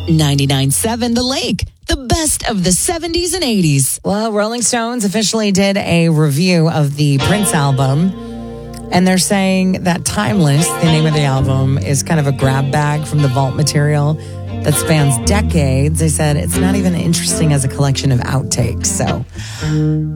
99.7 The Lake, the best of the 70s and 80s. Well, Rolling Stones officially did a review of the Prince album, and they're saying that Timeless, the name of the album, is kind of a grab bag from the vault material that spans decades. They said it's not even interesting as a collection of outtakes. So